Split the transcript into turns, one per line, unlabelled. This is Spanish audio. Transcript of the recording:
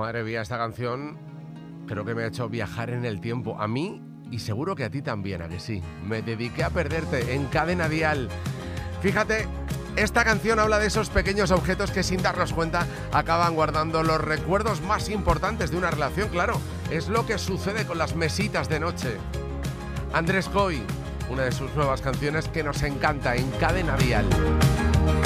Madre mía, esta canción creo que me ha hecho viajar en el tiempo. A mí y seguro que a ti también, ¿a que sí? Me dediqué a perderte en Cadena Dial. Fíjate, esta canción habla de esos pequeños objetos que sin darnos cuenta acaban guardando los recuerdos más importantes de una relación, claro. Es lo que sucede con las mesitas de noche. Andrés Coy, una de sus nuevas canciones que nos encanta en Cadena Dial.